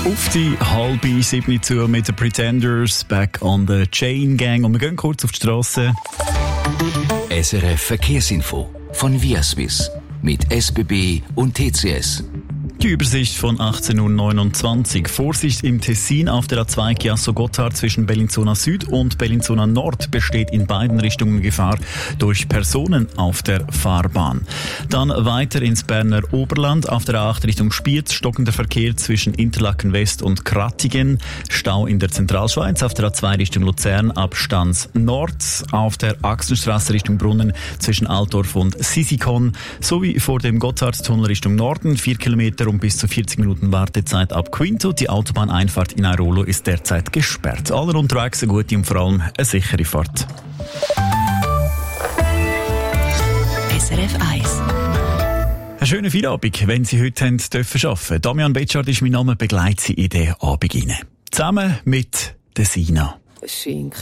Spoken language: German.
Auf die 6:30 zu mit den Pretenders, Back on the Chain Gang. Und wir gehen kurz auf die Strasse. SRF Verkehrsinfo von Viaswiss mit SBB und TCS. Die Übersicht von 18:29 Uhr. Vorsicht im Tessin auf der A2 Chiasso-Gotthard zwischen Bellinzona Süd und Bellinzona Nord besteht in beiden Richtungen Gefahr durch Personen auf der Fahrbahn. Dann weiter ins Berner Oberland auf der A8 Richtung Spiez, stockender Verkehr zwischen Interlaken West und Krattigen, Stau in der Zentralschweiz auf der A2 Richtung Luzern, Abstands Nord, auf der Axenstrasse Richtung Brunnen zwischen Altdorf und Sisikon, sowie vor dem Gotthardtunnel Richtung Norden, 4 Kilometer um bis zu 40 Minuten Wartezeit ab Quinto. Die Autobahneinfahrt in Airolo ist derzeit gesperrt. Allen unterwegs eine gute und vor allem eine sichere Fahrt. SRF 1. Einen schönen Feierabend, wenn Sie heute arbeiten dürfen. Damian Betschart ist mein Name, begleite Sie in den Abend rein. Zusammen mit der Sina. Schinken.